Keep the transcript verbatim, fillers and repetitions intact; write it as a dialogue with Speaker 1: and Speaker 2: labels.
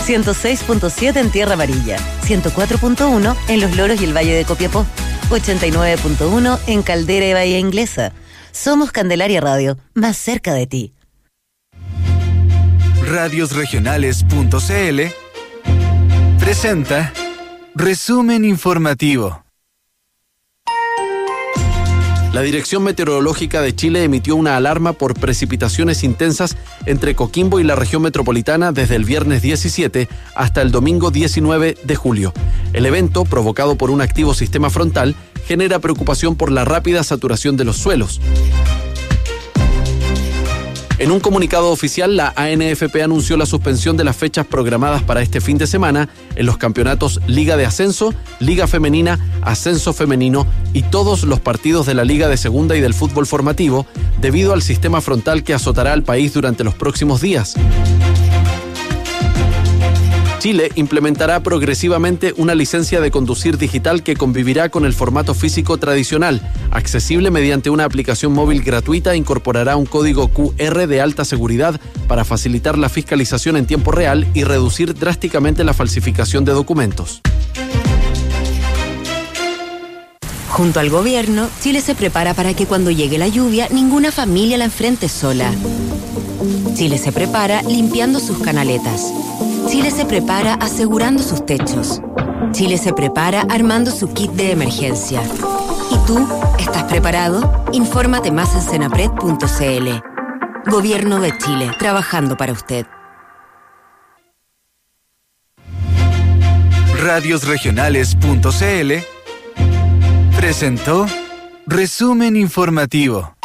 Speaker 1: ciento seis punto siete en Tierra Amarilla, ciento cuatro punto uno en Los Loros y el Valle de Copiapó, ochenta y nueve punto uno en Caldera y Bahía Inglesa. Somos Candelaria Radio, más cerca de ti.
Speaker 2: radiosregionales punto c l presenta Resumen Informativo.
Speaker 3: La Dirección Meteorológica de Chile emitió una alarma por precipitaciones intensas entre Coquimbo y la región metropolitana desde el viernes diecisiete hasta el domingo diecinueve de julio. El evento, provocado por un activo sistema frontal, genera preocupación por la rápida saturación de los suelos. En un comunicado oficial, la A N F P anunció la suspensión de las fechas programadas para este fin de semana en los campeonatos Liga de Ascenso, Liga Femenina, Ascenso Femenino y todos los partidos de la Liga de Segunda y del fútbol formativo, debido al sistema frontal que azotará al país durante los próximos días. Chile implementará progresivamente una licencia de conducir digital que convivirá con el formato físico tradicional. Accesible mediante una aplicación móvil gratuita, incorporará un código Q R de alta seguridad para facilitar la fiscalización en tiempo real y reducir drásticamente la falsificación de documentos.
Speaker 4: Junto al gobierno, Chile se prepara para que cuando llegue la lluvia, ninguna familia la enfrente sola. Chile se prepara limpiando sus canaletas. Chile se prepara asegurando sus techos. Chile se prepara armando su kit de emergencia. ¿Y tú? ¿Estás preparado? Infórmate más en senapred punto c l. Gobierno de Chile, trabajando para usted.
Speaker 2: radiosregionales punto c l presentó Resumen Informativo.